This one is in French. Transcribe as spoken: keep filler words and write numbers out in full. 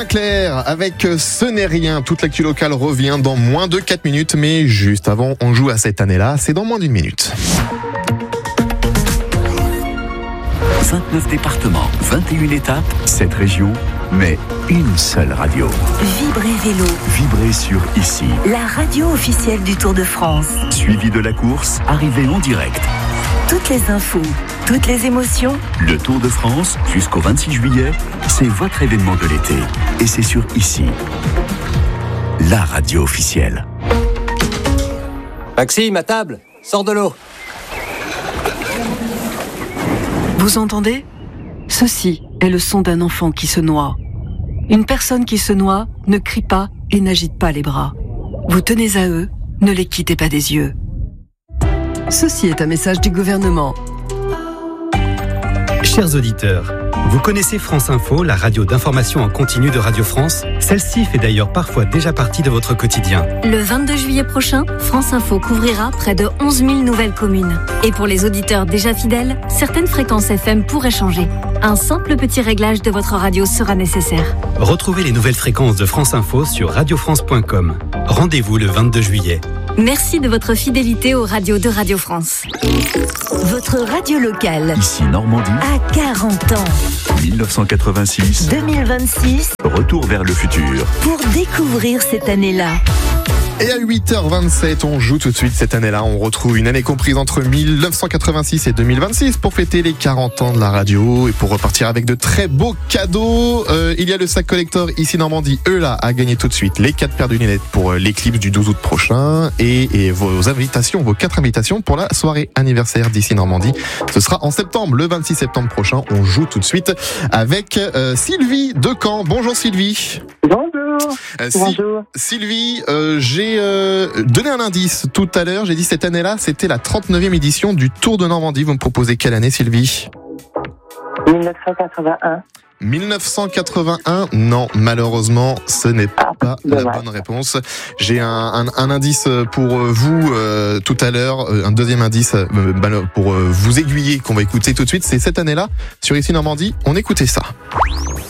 Julien Clerc avec Ce n'est rien. Toute l'actu locale revient dans moins de quatre minutes, mais juste avant, on joue à cette année-là, c'est dans moins d'une minute. vingt-neuf départements, vingt et une étapes, sept régions, mais une seule radio. Vibrez Vélo. Vibrez sur Ici. La radio officielle du Tour de France. Suivi de la course, arrivée en direct. Toutes les infos, toutes les émotions. Le Tour de France, jusqu'au vingt-six juillet, c'est votre événement de l'été. Et c'est sur Ici. La radio officielle. Maxime, à table, sors de l'eau. Vous entendez ? Ceci est le son d'un enfant qui se noie. Une personne qui se noie ne crie pas et n'agite pas les bras. Vous tenez à eux, ne les quittez pas des yeux. Ceci est un message du gouvernement. Chers auditeurs, vous connaissez France Info, la radio d'information en continu de Radio France ? Celle-ci fait d'ailleurs parfois déjà partie de votre quotidien. Le vingt-deux juillet prochain, France Info couvrira près de onze mille nouvelles communes. Et pour les auditeurs déjà fidèles, certaines fréquences F M pourraient changer. Un simple petit réglage de votre radio sera nécessaire. Retrouvez les nouvelles fréquences de France Info sur radio france point com. Rendez-vous le vingt-deux juillet. Merci de votre fidélité aux radios de Radio France. Votre radio locale. Ici Normandie. À quarante ans. dix-neuf cent quatre-vingt-six. deux mille vingt-six. Retour vers le futur. Pour découvrir cette année-là. Et à huit heures vingt-sept, on joue tout de suite cette année-là. On retrouve une année comprise entre dix-neuf cent quatre-vingt-six et deux mille vingt-six pour fêter les quarante ans de la radio et pour repartir avec de très beaux cadeaux. Euh, il y a le sac collector Ici Normandie, eux là, à gagner tout de suite. Les quatre paires de lunettes pour l'éclipse du douze août prochain et, et vos invitations, vos quatre invitations pour la soirée anniversaire d'Ici Normandie. Ce sera en septembre, le vingt-six septembre prochain. On joue tout de suite avec euh, Sylvie de Caen. Bonjour Sylvie. Bonjour. Euh, si, Bonjour. Sylvie, euh, j'ai euh, donné un indice tout à l'heure. J'ai dit cette année-là, c'était la trente-neuvième édition du Tour de Normandie. Vous me proposez quelle année, Sylvie ? dix-neuf cent quatre-vingt-un. dix-neuf cent quatre-vingt-un, non, malheureusement, ce n'est Ah, pas la dommage. bonne réponse. J'ai un, un, un indice pour vous euh, tout à l'heure, euh, un deuxième indice euh, pour euh, vous aiguiller qu'on va écouter tout de suite. C'est cette année-là, sur Ici Normandie, on écoutait ça.